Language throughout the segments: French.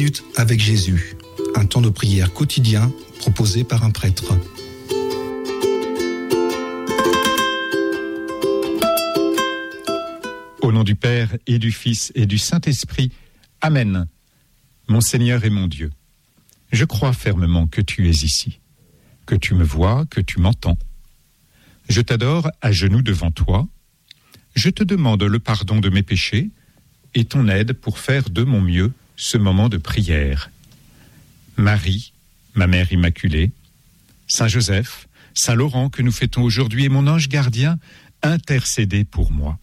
minutes avec Jésus, un temps de prière quotidien proposé par un prêtre. Au nom du Père et du Fils et du Saint-Esprit, Amen. Mon Seigneur et mon Dieu, je crois fermement que tu es ici, que tu me vois, que tu m'entends. Je t'adore à genoux devant toi. Je te demande le pardon de mes péchés et ton aide pour faire de mon mieux ce moment de prière. Marie, ma mère immaculée, Saint Joseph, Saint Laurent que nous fêtons aujourd'hui et mon ange gardien, intercédez pour moi.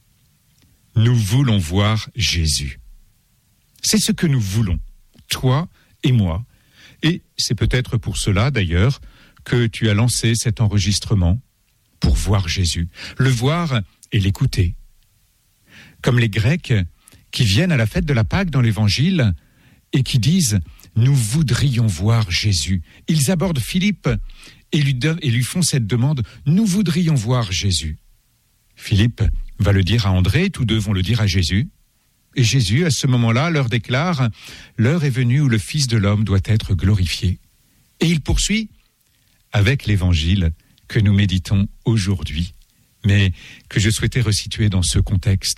Nous voulons voir Jésus. C'est ce que nous voulons, toi et moi. Et c'est peut-être pour cela, d'ailleurs, que tu as lancé cet enregistrement, pour voir Jésus, le voir et l'écouter. Comme les Grecs qui viennent à la fête de la Pâque dans l'Évangile et qui disent « Nous voudrions voir Jésus ». Ils abordent Philippe et lui font cette demande « Nous voudrions voir Jésus ». Philippe va le dire à André, tous deux vont le dire à Jésus. Et Jésus, à ce moment-là, leur déclare « L'heure est venue où le Fils de l'homme doit être glorifié ». Et il poursuit avec l'Évangile que nous méditons aujourd'hui, mais que je souhaitais resituer dans ce contexte.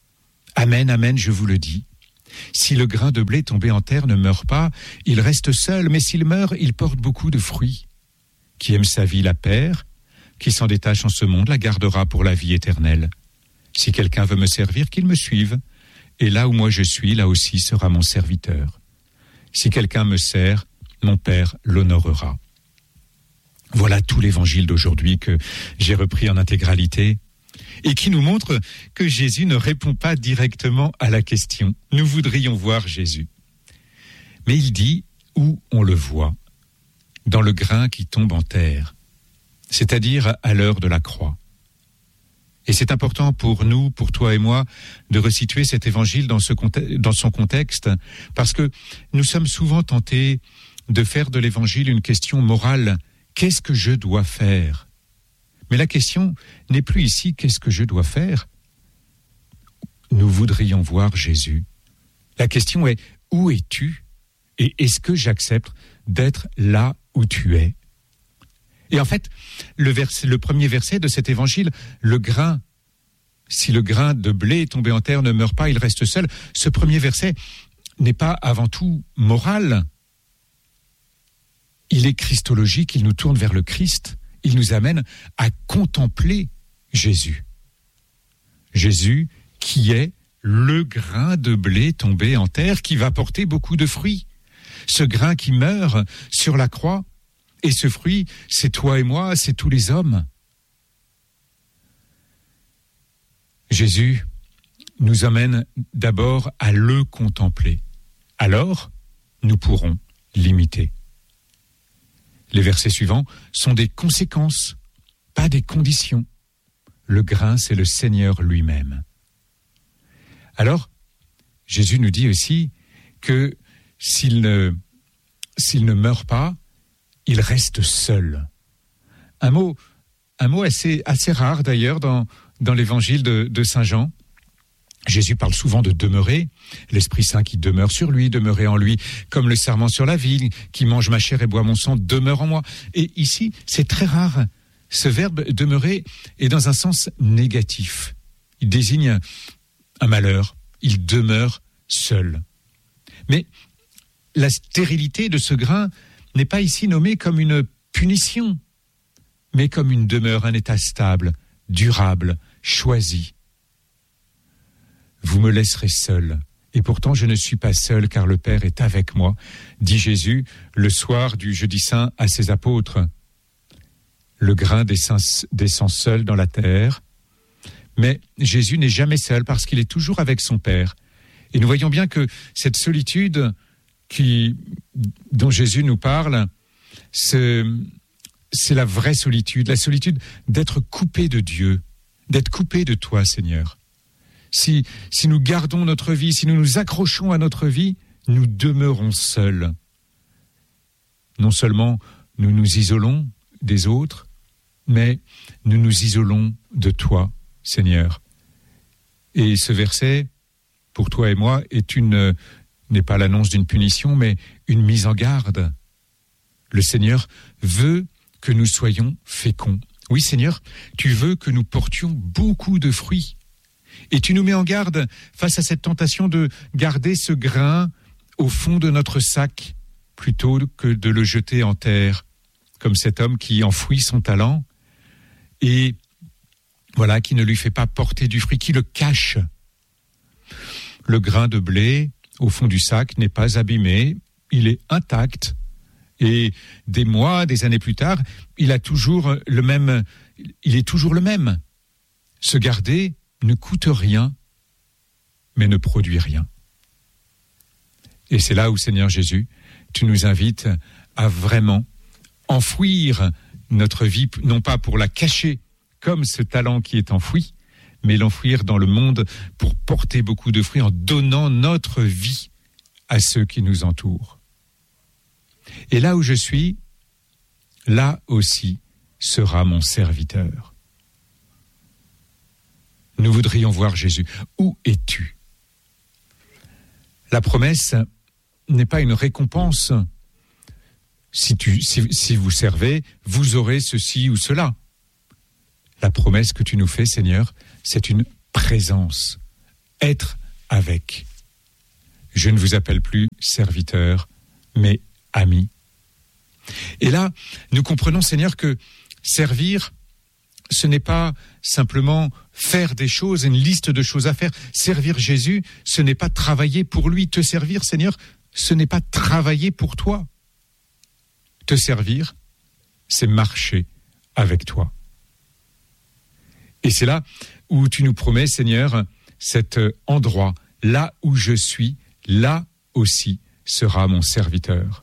Amen, amen, je vous le dis. Si le grain de blé tombé en terre ne meurt pas, il reste seul, mais s'il meurt, il porte beaucoup de fruits. Qui aime sa vie la perd, qui s'en détache en ce monde la gardera pour la vie éternelle. Si quelqu'un veut me servir, qu'il me suive, et là où moi je suis, là aussi sera mon serviteur. Si quelqu'un me sert, mon Père l'honorera. Voilà tout l'évangile d'aujourd'hui que j'ai repris en intégralité et qui nous montre que Jésus ne répond pas directement à la question. Nous voudrions voir Jésus. Mais il dit où on le voit, dans le grain qui tombe en terre, c'est-à-dire à l'heure de la croix. Et c'est important pour nous, pour toi et moi, de resituer cet évangile dans son contexte, parce que nous sommes souvent tentés de faire de l'évangile une question morale. Qu'est-ce que je dois faire ? Mais la question n'est plus ici, qu'est-ce que je dois faire ? Nous voudrions voir Jésus. La question est, où es-tu ? Et est-ce que j'accepte d'être là où tu es ? Et en fait, le premier verset de cet évangile, le grain, si le grain de blé tombé en terre ne meurt pas, il reste seul. Ce premier verset n'est pas avant tout moral. Il est christologique, il nous tourne vers le Christ. Il nous amène à contempler Jésus. Jésus qui est le grain de blé tombé en terre qui va porter beaucoup de fruits. Ce grain qui meurt sur la croix. Et ce fruit, c'est toi et moi, c'est tous les hommes. Jésus nous amène d'abord à le contempler. Alors, nous pourrons l'imiter. Les versets suivants sont des conséquences, pas des conditions. Le grain, c'est le Seigneur lui-même. Alors, Jésus nous dit aussi que s'il ne meurt pas, il reste seul. Un mot assez rare d'ailleurs dans l'évangile de Saint Jean. Jésus parle souvent de demeurer, l'Esprit Saint qui demeure sur lui, demeurer en lui, comme le serment sur la vigne, qui mange ma chair et boit mon sang, demeure en moi. Et ici, c'est très rare. Ce verbe demeurer est dans un sens négatif. Il désigne un malheur. Il demeure seul. Mais la stérilité de ce grain n'est pas ici nommée comme une punition, mais comme une demeure, un état stable, durable, choisi. Vous me laisserez seul, et pourtant je ne suis pas seul, car le Père est avec moi, dit Jésus le soir du jeudi saint à ses apôtres. Le grain descend seul dans la terre, mais Jésus n'est jamais seul parce qu'il est toujours avec son Père. Et nous voyons bien que cette solitude dont Jésus nous parle, c'est la vraie solitude, la solitude d'être coupé de Dieu, d'être coupé de toi, Seigneur. Si nous gardons notre vie, si nous nous accrochons à notre vie, nous demeurons seuls. Non seulement nous nous isolons des autres, mais nous nous isolons de toi, Seigneur. Et ce verset, pour toi et moi, est une n'est pas l'annonce d'une punition, mais une mise en garde. Le Seigneur veut que nous soyons féconds. Oui, Seigneur, tu veux que nous portions beaucoup de fruits. Et tu nous mets en garde face à cette tentation de garder ce grain au fond de notre sac, plutôt que de le jeter en terre, comme cet homme qui enfouit son talent et voilà, qui ne lui fait pas porter du fruit, qui le cache. Le grain de blé au fond du sac n'est pas abîmé, il est intact. Et des mois, des années plus tard, il est toujours le même. Se garder ne coûte rien, mais ne produit rien. Et c'est là où, Seigneur Jésus, tu nous invites à vraiment enfouir notre vie, non pas pour la cacher comme ce talent qui est enfoui, mais l'enfouir dans le monde pour porter beaucoup de fruits en donnant notre vie à ceux qui nous entourent. Et là où je suis, là aussi sera mon serviteur. Nous voudrions voir Jésus. Où es-tu ? La promesse n'est pas une récompense. Si vous servez, vous aurez ceci ou cela. La promesse que tu nous fais, Seigneur, c'est une présence. Être avec. Je ne vous appelle plus serviteur, mais ami. Et là, nous comprenons, Seigneur, que servir, ce n'est pas simplement faire des choses, une liste de choses à faire. Servir Jésus, ce n'est pas travailler pour lui. Te servir, Seigneur, ce n'est pas travailler pour toi. Te servir, c'est marcher avec toi. Et c'est là où tu nous promets, Seigneur, cet endroit, là où je suis, là aussi sera mon serviteur.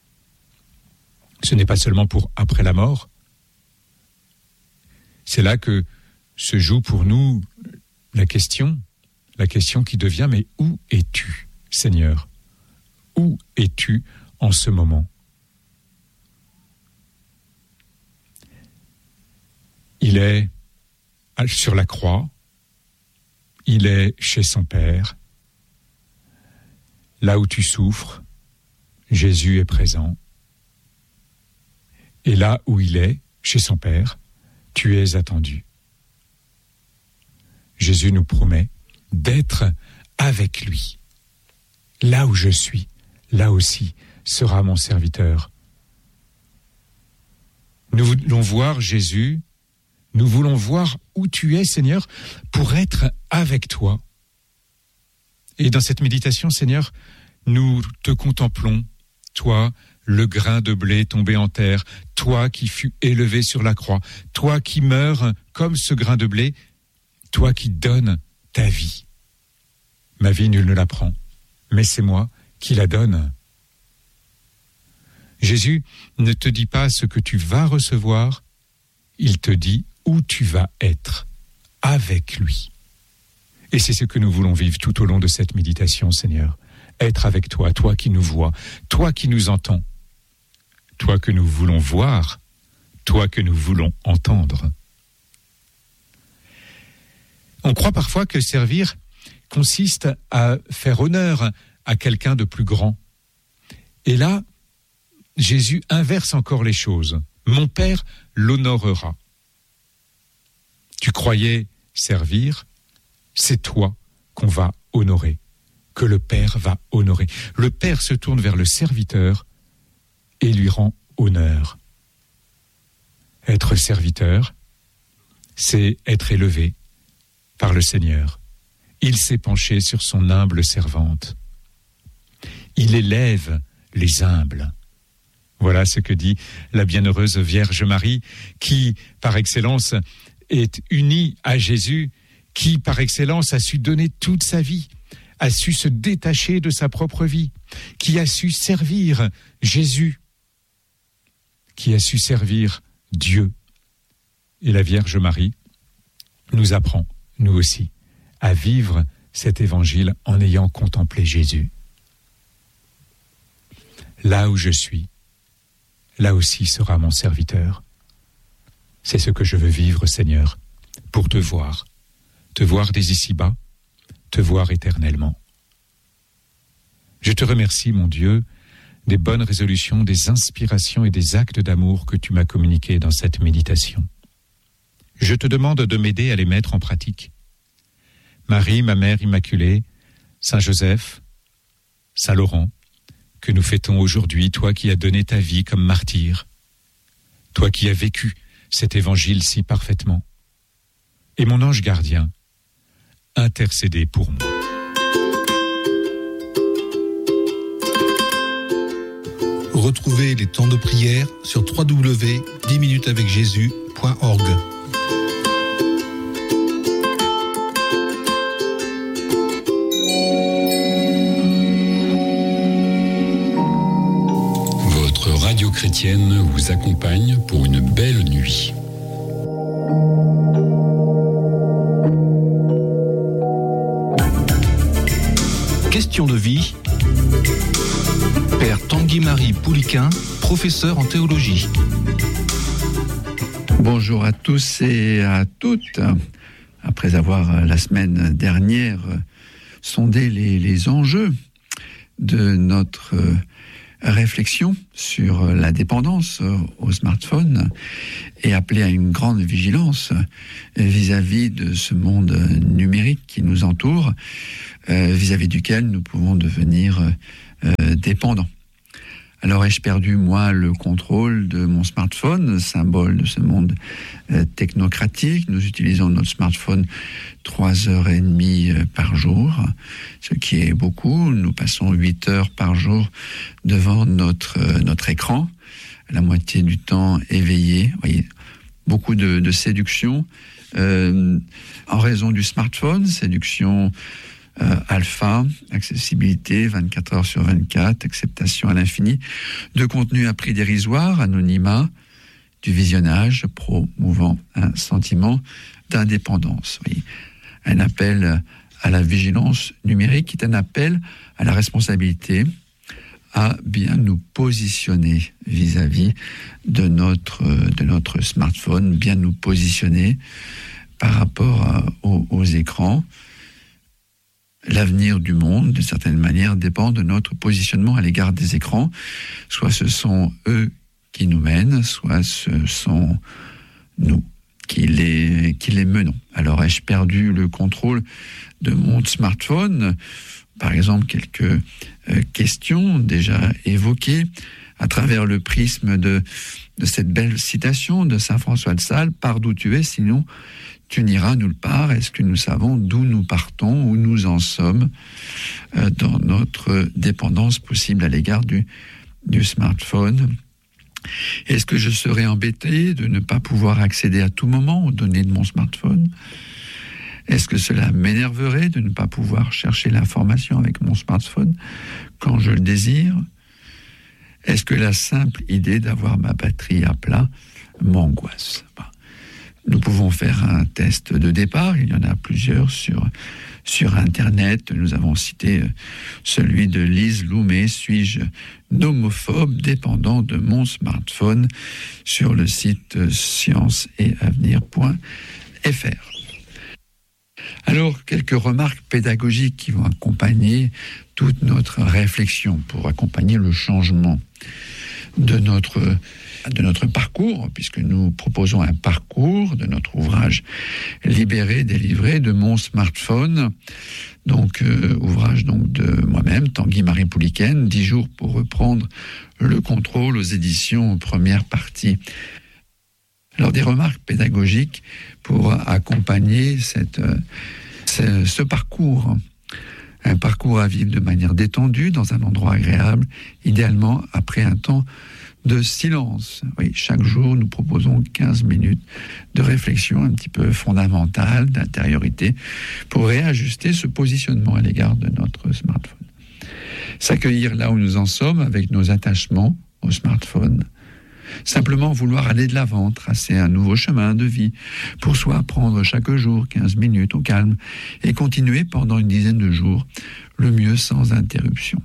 Ce n'est pas seulement pour après la mort. C'est là que se joue pour nous la question qui devient, mais où es-tu, Seigneur ? Où es-tu en ce moment ? Il est sur la croix, il est chez son Père. Là où tu souffres, Jésus est présent. Et là où il est, chez son Père, tu es attendu. Jésus nous promet d'être avec lui. Là où je suis, là aussi sera mon serviteur. Nous voulons voir Jésus, nous voulons voir où tu es, Seigneur, pour être avec toi. Et dans cette méditation, Seigneur, nous te contemplons, toi, le grain de blé tombé en terre, toi qui fus élevé sur la croix, toi qui meurs comme ce grain de blé, toi qui donnes ta vie. Ma vie, nul ne la prend, mais c'est moi qui la donne. Jésus ne te dit pas ce que tu vas recevoir, il te dit où tu vas être avec lui. Et c'est ce que nous voulons vivre tout au long de cette méditation, Seigneur. Être avec toi, toi qui nous vois, toi qui nous entends, toi que nous voulons voir, toi que nous voulons entendre. On croit parfois que servir consiste à faire honneur à quelqu'un de plus grand. Et là, Jésus inverse encore les choses. Mon Père l'honorera. Tu croyais servir, c'est toi qu'on va honorer, que le Père va honorer. Le Père se tourne vers le serviteur et lui rend honneur. Être serviteur, c'est être élevé par le Seigneur. Il s'est penché sur son humble servante. Il élève les humbles. Voilà ce que dit la bienheureuse Vierge Marie, qui, par excellence, est unie à Jésus, qui, par excellence, a su donner toute sa vie, a su se détacher de sa propre vie, qui a su servir Jésus, qui a su servir Dieu. Et la Vierge Marie nous apprend, nous aussi, à vivre cet évangile en ayant contemplé Jésus. Là où je suis, là aussi sera mon serviteur. C'est ce que je veux vivre, Seigneur, pour te voir dès ici-bas, te voir éternellement. Je te te remercie, mon Dieu, des bonnes résolutions, des inspirations et des actes d'amour que tu m'as communiqués dans cette méditation. Je te demande de m'aider à les mettre en pratique. Marie, ma mère immaculée, Saint Joseph, Saint Laurent, que nous fêtons aujourd'hui, toi qui as donné ta vie comme martyr, toi qui as vécu cet évangile si parfaitement. Et mon ange gardien, intercédez pour moi. Retrouvez les temps de prière sur www.10minutesavecjésus.org. Votre radio chrétienne vous accompagne pour une belle nuit. Question de vie. Père Tanguy-Marie Pouliquin, professeur en théologie. Bonjour à tous et à toutes. Après avoir la semaine dernière sondé les enjeux de notre réflexion sur la dépendance au smartphone et appelé à une grande vigilance vis-à-vis de ce monde numérique qui nous entoure, vis-à-vis duquel nous pouvons devenir dépendants. Alors ai-je perdu, moi, le contrôle de mon smartphone, symbole de ce monde technocratique. Nous utilisons notre smartphone 3h30 par jour, ce qui est beaucoup. Nous passons 8 heures par jour devant notre écran, la moitié du temps éveillé. Vous voyez, beaucoup de séduction en raison du smartphone, séduction alpha, accessibilité 24 heures sur 24, acceptation à l'infini, de contenu à prix dérisoire, anonymat, du visionnage, promouvant un sentiment d'indépendance. Oui. Un appel à la vigilance numérique qui est un appel à la responsabilité, à bien nous positionner vis-à-vis de notre smartphone, bien nous positionner par rapport aux écrans. L'avenir du monde, d'une certaine manière, dépend de notre positionnement à l'égard des écrans. Soit ce sont eux qui nous mènent, soit ce sont nous qui les menons. Alors, ai-je perdu le contrôle de mon smartphone ? Par exemple, quelques questions déjà évoquées à travers le prisme de cette belle citation de saint François de Sales, « Pars d'où tu es, sinon tu n'iras nulle part ». Est-ce que nous savons d'où nous partons, où nous en sommes dans notre dépendance possible à l'égard du smartphone ? Est-ce que je serais embêté de ne pas pouvoir accéder à tout moment aux données de mon smartphone ? Est-ce que cela m'énerverait de ne pas pouvoir chercher l'information avec mon smartphone quand je le désire ? Est-ce que la simple idée d'avoir ma batterie à plat m'angoisse ? Nous pouvons faire un test de départ, il y en a plusieurs sur Internet. Nous avons cité celui de Lise Loumet, « Suis-je nomophobe dépendant de mon smartphone ?» sur le site scienceetavenir.fr. Alors, quelques remarques pédagogiques qui vont accompagner toute notre réflexion pour accompagner le changement de notre parcours, puisque nous proposons un parcours de notre ouvrage Libéré, délivré de mon smartphone. Donc, ouvrage donc de moi-même, Tanguy-Marie Pouliquin, 10 jours pour reprendre le contrôle aux éditions première partie. Alors, des remarques pédagogiques pour accompagner ce parcours. Un parcours à vivre de manière détendue, dans un endroit agréable, idéalement après un temps de silence. Oui, chaque jour, nous proposons 15 minutes de réflexion un petit peu fondamentale, d'intériorité, pour réajuster ce positionnement à l'égard de notre smartphone. S'accueillir là où nous en sommes avec nos attachements au smartphone. Simplement vouloir aller de l'avant, tracer un nouveau chemin de vie, pour soi prendre chaque jour 15 minutes au calme et continuer pendant une dizaine de jours, le mieux sans interruption.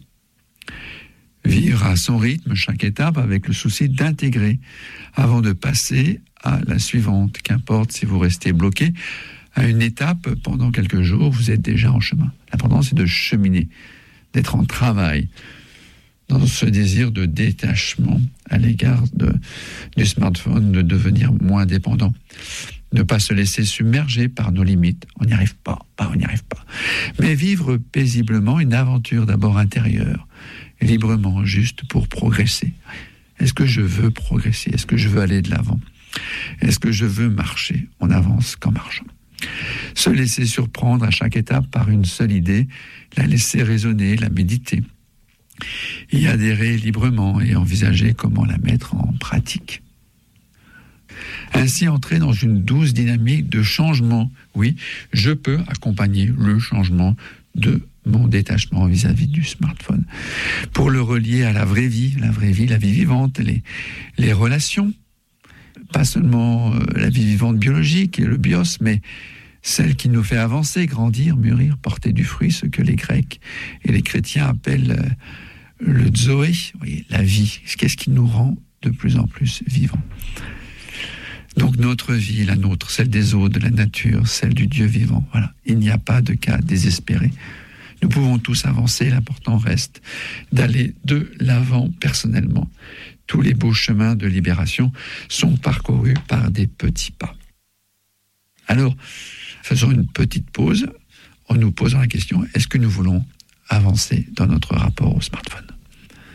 Vivre à son rythme chaque étape avec le souci d'intégrer avant de passer à la suivante. Qu'importe si vous restez bloqué à une étape pendant quelques jours, vous êtes déjà en chemin. L'important, c'est de cheminer d'être en travail, dans ce désir de détachement à l'égard du smartphone, de devenir moins dépendant, ne pas se laisser submerger par nos limites. On n'y arrive pas, on n'y arrive pas. Mais vivre paisiblement une aventure d'abord intérieure, librement, juste pour progresser. Est-ce que je veux progresser? Est-ce que je veux aller de l'avant? Est-ce que je veux marcher? On avance qu'en marchant. Se laisser surprendre à chaque étape par une seule idée, la laisser résonner, la méditer, y adhérer librement et envisager comment la mettre en pratique. Ainsi entrer dans une douce dynamique de changement. Oui, je peux accompagner le changement de mon détachement vis-à-vis du smartphone. Pour le relier à la vraie vie, la vie vivante, les relations. Pas seulement la vie vivante biologique et le bios, mais celle qui nous fait avancer, grandir, mûrir, porter du fruit, ce que les Grecs et les chrétiens appellent le zoé, oui, la vie. Qu'est-ce qui nous rend de plus en plus vivants? Donc notre vie, la nôtre, celle des autres, de la nature, celle du Dieu vivant. Voilà. Il n'y a pas de cas désespéré. Nous pouvons tous avancer, l'important reste d'aller de l'avant personnellement. Tous les beaux chemins de libération sont parcourus par des petits pas. Alors, faisons une petite pause en nous posant la question, est-ce que nous voulons avancer dans notre rapport au smartphone ?